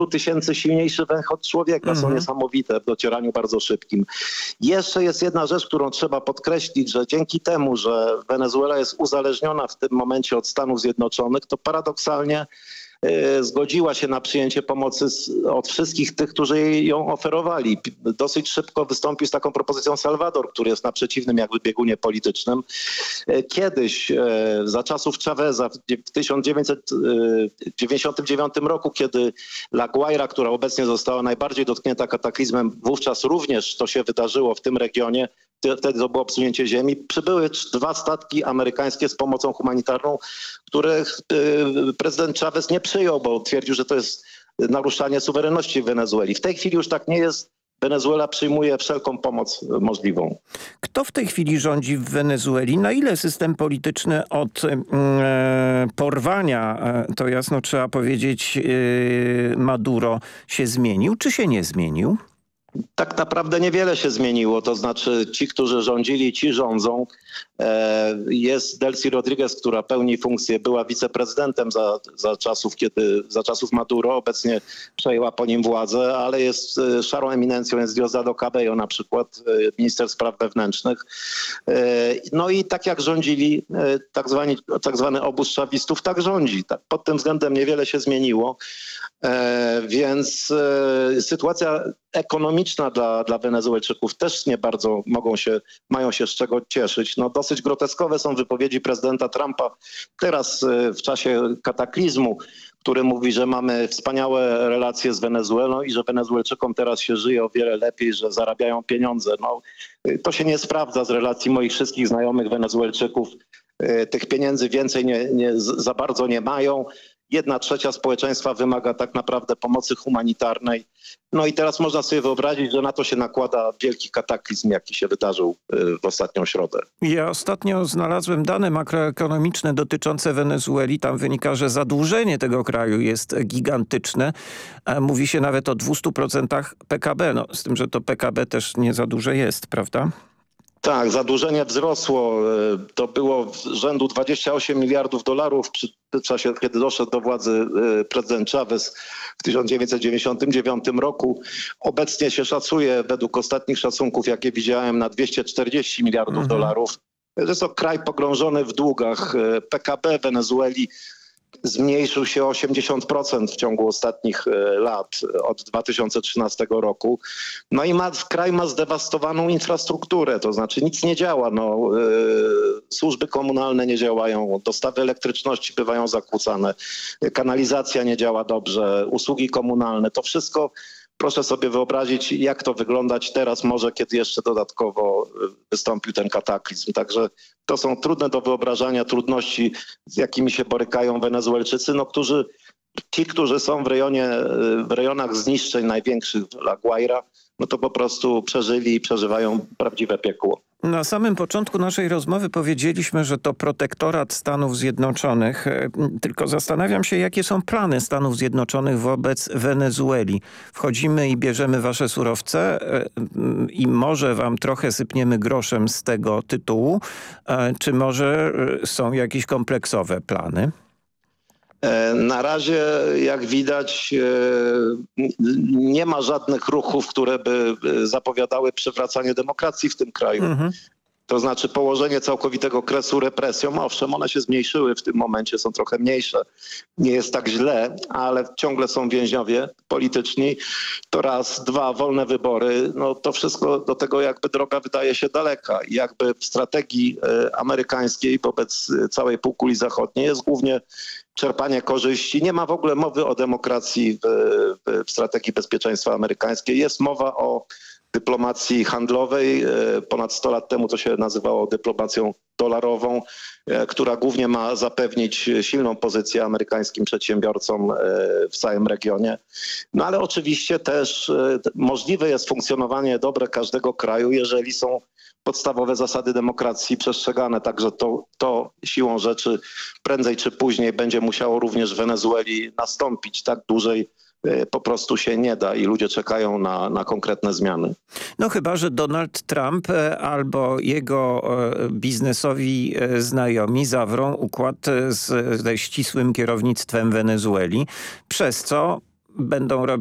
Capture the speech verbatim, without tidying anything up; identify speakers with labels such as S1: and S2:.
S1: tysięcy silniejszy węch od człowieka. Są
S2: Mhm.
S1: niesamowite w docieraniu bardzo szybkim. Jeszcze jest jedna rzecz, którą trzeba podkreślić, że dzięki temu, że Wenezuela jest uzależniona w tym momencie od Stanów Zjednoczonych, to paradoksalnie e, zgodziła się na przyjęcie pomocy z, od wszystkich tych, którzy jej ją oferowali. P- Dosyć szybko wystąpił z taką propozycją Salwador, który jest na przeciwnym jakby biegunie politycznym. E, Kiedyś, e, za czasów Chaveza w dzie- w tysiąc dziewięćset dziewięćdziesiątym dziewiątym roku, kiedy La Guaira, która obecnie została najbardziej dotknięta kataklizmem, wówczas również to się wydarzyło w tym regionie, Ty- wtedy to było obsunięcie ziemi, przybyły cz- dwa statki amerykańskie z pomocą humanitarną, których y, prezydent Chavez nie przyjął, bo twierdził, że to jest naruszanie suwerenności Wenezueli. W tej chwili już tak nie jest. Wenezuela przyjmuje wszelką pomoc y, możliwą.
S2: Kto w tej chwili rządzi w Wenezueli? Na ile system polityczny od mm, e, porwania, e, to jasno trzeba powiedzieć, e, Maduro się zmienił, czy się nie zmienił?
S1: Tak naprawdę niewiele się zmieniło, to znaczy ci, którzy rządzili, ci rządzą. E, Jest Delcy Rodriguez, która pełni funkcję, była wiceprezydentem za, za, czasów, kiedy, za czasów Maduro, obecnie przejęła po nim władzę, ale jest e, szarą eminencją, jest Diosdado Cabello na przykład, e, minister spraw wewnętrznych. E, No i tak jak rządzili e, tak, zwani, tak zwany obóz szawistów, tak rządzi. Tak, pod tym względem niewiele się zmieniło. E, Więc e, sytuacja ekonomiczna dla, dla Wenezuelczyków też nie bardzo mogą się, mają się z czego cieszyć. No, dosyć groteskowe są wypowiedzi prezydenta Trumpa teraz e, w czasie kataklizmu, który mówi, że mamy wspaniałe relacje z Wenezuelą i że Wenezuelczykom teraz się żyje o wiele lepiej, że zarabiają pieniądze. No, e, to się nie sprawdza z relacji moich wszystkich znajomych Wenezuelczyków. E, Tych pieniędzy więcej nie, nie, z- za bardzo nie mają. Jedna trzecia społeczeństwa wymaga tak naprawdę pomocy humanitarnej. No i teraz można sobie wyobrazić, że na to się nakłada wielki kataklizm, jaki się wydarzył y, w ostatnią środę.
S2: Ja ostatnio znalazłem dane makroekonomiczne dotyczące Wenezueli. Tam wynika, że zadłużenie tego kraju jest gigantyczne. E, Mówi się nawet o dwieście procent P K B. No, z tym, że to P K B też nie za duże jest, prawda?
S1: Tak, zadłużenie wzrosło. y, To było w rzędu dwadzieścia osiem miliardów dolarów przy czasie, kiedy doszedł do władzy y, prezydent Chavez w tysiąc dziewięćset dziewięćdziesiątym dziewiątym roku. Obecnie się szacuje, według ostatnich szacunków, jakie widziałem, na dwieście czterdzieści miliardów
S2: Mhm.
S1: dolarów. To jest to kraj pogrążony w długach. Y, P K B Wenezueli zmniejszył się o osiemdziesiąt procent w ciągu ostatnich e, lat, e, od dwa tysiące trzynastego roku. No i ma, kraj ma zdewastowaną infrastrukturę, to znaczy nic nie działa. No, e, służby komunalne nie działają, dostawy elektryczności bywają zakłócane, e, kanalizacja nie działa dobrze, usługi komunalne, to wszystko. Proszę sobie wyobrazić, jak to wyglądać teraz może, kiedy jeszcze dodatkowo e, wystąpił ten kataklizm. Także to są trudne do wyobrażania trudności, z jakimi się borykają Wenezuelczycy, no, którzy, ci, którzy są w rejonie, e, w rejonach zniszczeń największych w La Guaira, no to po prostu przeżyli i przeżywają prawdziwe piekło.
S2: Na samym początku naszej rozmowy powiedzieliśmy, że to protektorat Stanów Zjednoczonych. E, Tylko zastanawiam się, jakie są plany Stanów Zjednoczonych wobec Wenezueli. Wchodzimy i bierzemy wasze surowce e, i może wam trochę sypniemy groszem z tego tytułu. E, Czy może e, są jakieś kompleksowe plany?
S1: E, Na razie, jak widać, e, nie ma żadnych ruchów, które by e, zapowiadały przywracanie demokracji w tym kraju.
S2: Mhm.
S1: To znaczy położenie całkowitego kresu represjom. Owszem, one się zmniejszyły w tym momencie, są trochę mniejsze. Nie jest tak źle, ale ciągle są więźniowie polityczni. To raz, dwa, wolne wybory. No to wszystko do tego jakby droga wydaje się daleka. I jakby w strategii e, amerykańskiej wobec e, całej półkuli zachodniej jest głównie czerpanie korzyści. Nie ma w ogóle mowy o demokracji w, w, w strategii bezpieczeństwa amerykańskiej. Jest mowa o dyplomacji handlowej. E, Ponad sto lat temu to się nazywało dyplomacją dolarową, e, która głównie ma zapewnić silną pozycję amerykańskim przedsiębiorcom e, w całym regionie. No ale oczywiście też e, możliwe jest funkcjonowanie dobre każdego kraju, jeżeli są podstawowe zasady demokracji przestrzegane. Także to, to siłą rzeczy prędzej czy później będzie musiało również w Wenezueli nastąpić. Tak dłużej e, po prostu się nie da i ludzie czekają na, na konkretne zmiany.
S2: No chyba, że Donald Trump e, albo jego e, biznesowi e, znajomi zawrą układ e, z, ze ścisłym kierownictwem Wenezueli, przez co będą robić